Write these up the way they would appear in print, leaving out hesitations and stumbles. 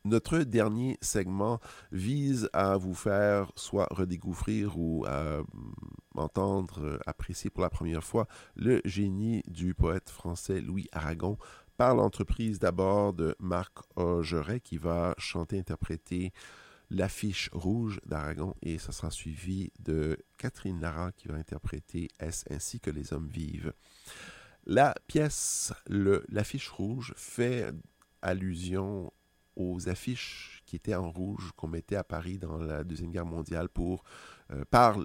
Notre dernier segment vise à vous faire soit redécouvrir ou à entendre, apprécier pour la première fois le génie du poète français Louis Aragon par l'entreprise d'abord de Marc Augeret qui va chanter, interpréter L'affiche rouge d'Aragon et ça sera suivi de Catherine Lara qui va interpréter Est-ce ainsi que les hommes vivent. La pièce L'affiche rouge fait allusion aux affiches qui étaient en rouge qu'on mettait à Paris dans la Deuxième Guerre mondiale par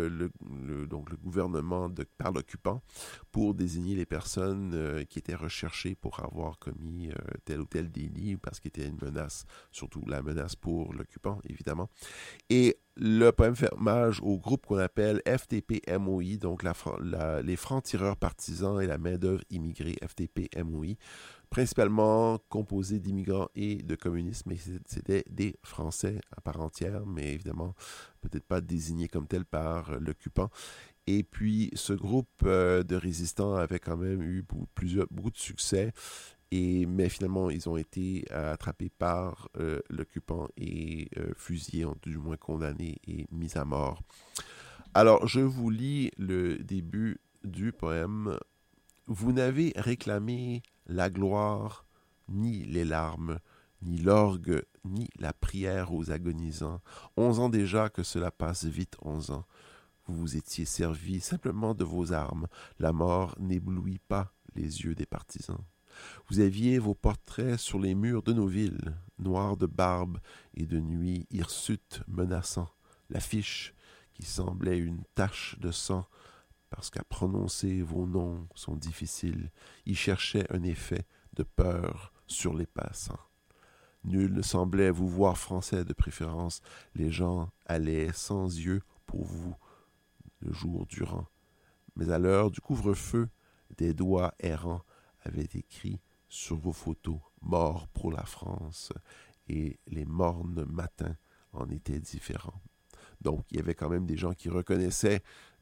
donc le gouvernement, par l'occupant, pour désigner les personnes qui étaient recherchées pour avoir commis tel ou tel délit, parce qu'il était une menace, surtout la menace pour l'occupant, évidemment. Et le poème fait hommage au groupe qu'on appelle FTP-MOI, donc les francs-tireurs partisans et la main-d'œuvre immigrée FTP-MOI, principalement composé d'immigrants et de communistes, mais c'était des Français à part entière, mais évidemment peut-être pas désignés comme tels par l'occupant. Et puis ce groupe de résistants avait quand même eu beaucoup de succès, mais finalement ils ont été attrapés par l'occupant et fusillés, du moins condamnés et mis à mort. Alors je vous lis le début du poème. Vous n'avez réclamé la gloire, ni les larmes, ni l'orgue, ni la prière aux agonisants. 11 ans déjà que cela passe vite, 11 ans. Vous vous étiez servi simplement de vos armes. La mort n'éblouit pas les yeux des partisans. Vous aviez vos portraits sur les murs de nos villes, noirs de barbe et de nuit hirsutes menaçants. L'affiche, qui semblait une tache de sang, parce qu'à prononcer vos noms sont difficiles, y cherchait un effet de peur sur les passants. Nul ne semblait vous voir français de préférence. Les gens allaient sans yeux pour vous le jour durant. Mais à l'heure du couvre-feu, des doigts errants avaient écrit sur vos photos « Mort pour la France » et les mornes matins en étaient différents. Donc, il y avait quand même des gens qui reconnaissaient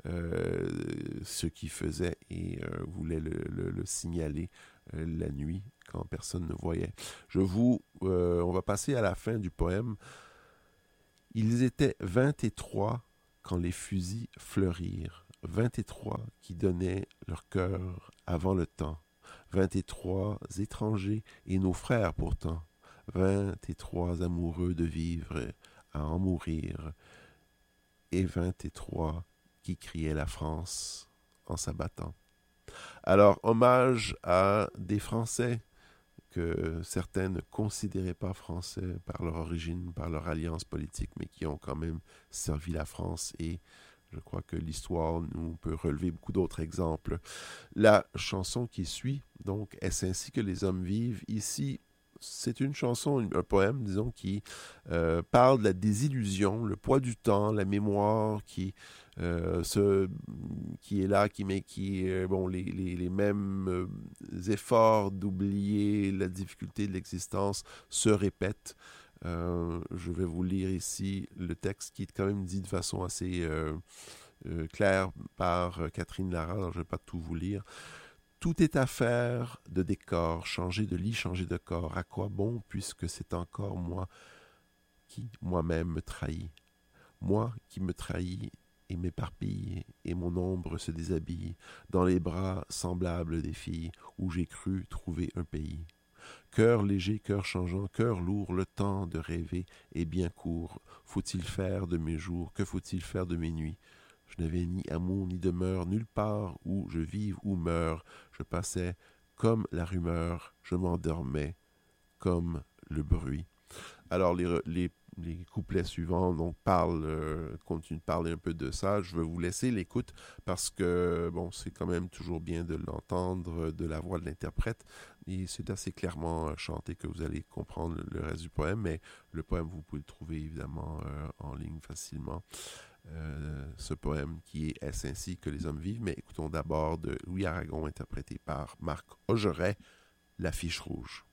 ce qu'ils faisaient et voulaient le signaler la nuit quand personne ne voyait. On va passer à la fin du poème. Ils étaient 23 quand les fusils fleurirent, 23 qui donnaient leur cœur avant le temps, 23 étrangers et nos frères pourtant, 23 amoureux de vivre à en mourir, et 23 qui criaient la France en s'abattant. Alors, hommage à des Français que certains ne considéraient pas français par leur origine, par leur alliance politique, mais qui ont quand même servi la France et je crois que l'histoire nous peut relever beaucoup d'autres exemples. La chanson qui suit, donc, Est-ce ainsi que les hommes vivent? Ici, c'est une chanson, un poème, disons, qui parle de la désillusion, le poids du temps, la mémoire qui est là, les mêmes efforts d'oublier la difficulté de l'existence se répètent. Je vais vous lire ici le texte qui est quand même dit de façon assez claire par Catherine Lara, alors je ne vais pas tout vous lire. Tout est affaire de décor, changer de lit, changer de corps. À quoi bon, puisque c'est encore moi qui moi-même me trahis. Moi qui me trahis et m'éparpille, et mon ombre se déshabille dans les bras semblables des filles où j'ai cru trouver un pays. Cœur léger, cœur changeant, cœur lourd, le temps de rêver est bien court. Faut-il faire de mes jours, que faut-il faire de mes nuits? Je n'avais ni amour ni demeure, nulle part où je vive ou meure. Je passais comme la rumeur, je m'endormais comme le bruit. Alors les couplets suivants donc continuent de parler un peu de ça. Je vais vous laisser l'écoute parce que bon, c'est quand même toujours bien de l'entendre de la voix de l'interprète. Et c'est assez clairement chanté que vous allez comprendre le reste du poème, mais le poème, vous pouvez le trouver évidemment en ligne facilement. Ce poème qui est Est-ce ainsi que les hommes vivent, mais écoutons d'abord de Louis Aragon interprété par Marc Augeret, L'affiche rouge.